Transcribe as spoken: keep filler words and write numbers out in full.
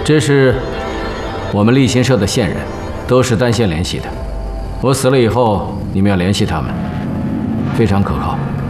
这是我们立新社的线人，都是单线联系的。我死了以后，你们要联系他们，非常可靠。